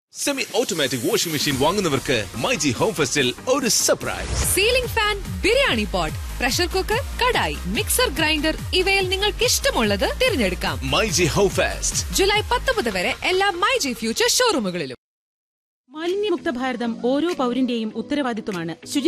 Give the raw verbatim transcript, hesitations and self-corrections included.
Semi automatic washing machine വാങ്ങുന്നവർക്ക് myG home ഫെസ്റ്റിൽ ഒരു surprise. Ceiling fan, biryani pot, pressure cooker, kadai, mixer grinder ഇവയിൽ നിങ്ങൾക്ക് ഇഷ്ടമുള്ളത് തിരഞ്ഞെടുക്കാം. മൈജി ഹോം ഫെസ്റ്റ് ജൂലൈ പത്തൊമ്പത് വരെ എല്ലാ മൈജി ഫ്യൂച്ചർ ഷോറൂമുകളിലും. മാലിന്യമുക്ത ഭാരതം ഓരോ പൗരന്റെയും ഉത്തരവാദിത്വമാണ്.